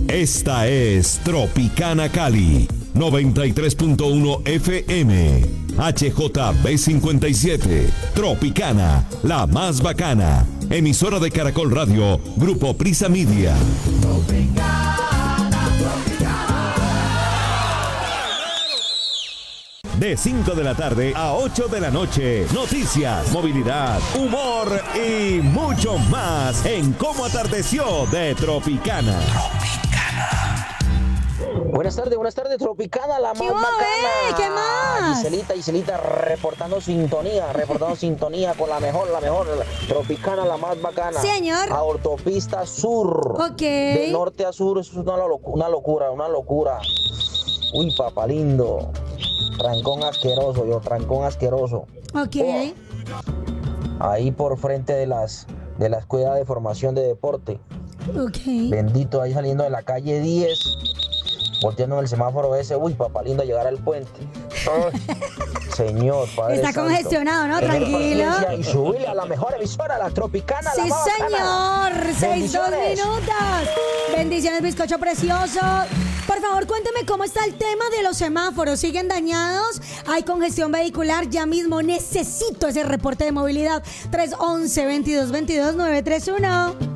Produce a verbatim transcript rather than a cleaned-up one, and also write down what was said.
Esta es Tropicana Cali, noventa y tres punto uno F M, H J B cincuenta y siete, Tropicana, la más bacana, emisora de Caracol Radio, Grupo Prisa Media. Tropicana, Tropicana. De cinco de la tarde a ocho de la noche, noticias, movilidad, humor y mucho más en Cómo Atardeció de Tropicana. Buenas tardes, buenas tardes, Tropicana, la más ¿Qué bacana. va, ¿Qué más? Giselita, Giselita, reportando sintonía, reportando sintonía con la mejor, la mejor, Tropicana, la más bacana. Señor. A Autopista Sur. Ok. De norte a sur, eso es una, lo- una locura, una locura. Uy, papá lindo. Trancón asqueroso, yo, trancón asqueroso. Ok. Oh. Ahí por frente de las, de la Escuela de Formación de Deporte. Ok. Bendito, ahí saliendo de la calle diez, volteando en el semáforo ese, uy, papá lindo, llegar al puente. Ay, señor, Padre Está Santo. congestionado, ¿no? Tener Tranquilo. paciencia y subirle a la mejor emisora, la Tropicana, Sí, la más bacana. señor. Seis, dos Bendiciones. minutos. Bendiciones, bizcocho precioso. Por favor, cuénteme cómo está el tema de los semáforos. ¿Siguen dañados? ¿Hay congestión vehicular? Ya mismo necesito ese reporte de movilidad. tres once, veintidós veintidós, nueve tres uno.